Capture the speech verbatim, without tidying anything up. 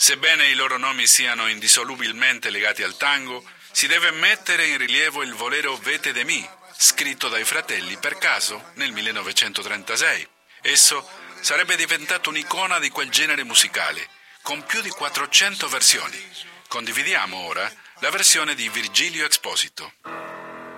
Sebbene i loro nomi siano indissolubilmente legati al tango, si deve mettere in rilievo il Bolero Vete de mí, scritto dai fratelli per caso nel millenovecentotrentasei. Esso sarebbe diventato un'icona di quel genere musicale, con più di quattrocento versioni. Condividiamo ora la versione di Virgilio Exposito.